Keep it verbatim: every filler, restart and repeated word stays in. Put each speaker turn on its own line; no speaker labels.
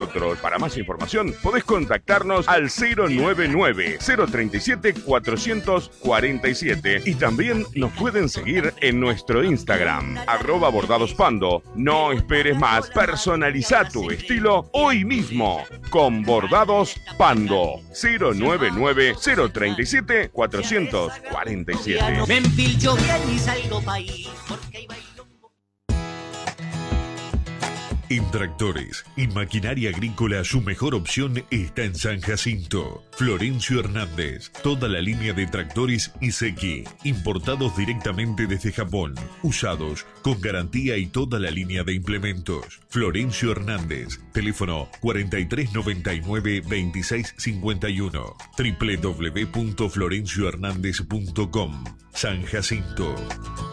nosotros. Para más información, podés contactarnos al cero nueve nueve, cero tres siete, cuatro cuatro siete y también nos pueden seguir en nuestro Instagram, arroba bordadospando. No esperes más, personaliza tu estilo hoy mismo con Bordados Pando. cero nueve nueve, cero tres siete, cuatro cuatro siete.
Me empilcho bien y salgo pa' ahí, porque ahí bailo.
En tractores y maquinaria agrícola, su mejor opción está en San Jacinto. Florencio Hernández. Toda la línea de tractores Iseki, importados directamente desde Japón, usados, con garantía y toda la línea de implementos. Florencio Hernández. Teléfono cuarenta y tres noventa y nueve, veintiséis cincuenta y uno. doble u doble u doble u punto florencio hernández punto com. San Jacinto.